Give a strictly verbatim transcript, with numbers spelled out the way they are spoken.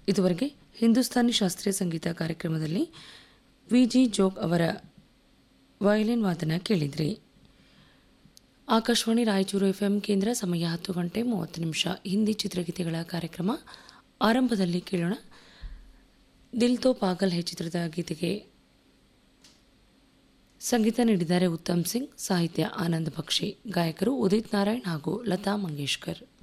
ಇದುವರೆಗೆ ಹಿಂದೂಸ್ತಾನಿ ಶಾಸ್ತ್ರೀಯ ಸಂಗೀತ ಕಾರ್ಯಕ್ರಮದಲ್ಲಿ ವಿ ಜಿ ಜೋಗ್ ಅವರ ವಯಲಿನ್ ವಾದನ ಕೇಳಿದ್ರಿ. ಆಕಾಶವಾಣಿ ರಾಯಚೂರು ಎಫ್ಎಂ ಕೇಂದ್ರ. ಸಮಯ ಹತ್ತು ಗಂಟೆ ಮೂವತ್ತು ನಿಮಿಷ. ಹಿಂದಿ ಚಿತ್ರಗೀತೆಗಳ ಕಾರ್ಯಕ್ರಮ ಆರಂಭದಲ್ಲಿ ಕೇಳೋಣ. ದಿಲ್ ತೋ ಪಾಗಲ್ ಹೈ ಚಿತ್ರದ ಗೀತೆಗೆ ಸಂಗೀತ ನೀಡಿದ್ದಾರೆ ಉತ್ತಮ್ ಸಿಂಗ್, ಸಾಹಿತ್ಯ ಆನಂದ್ ಬಕ್ಷಿ, ಗಾಯಕರು ಉದಿತ್ ನಾರಾಯಣ್ ಹಾಗೂ ಲತಾ ಮಂಗೇಶ್ಕರ್.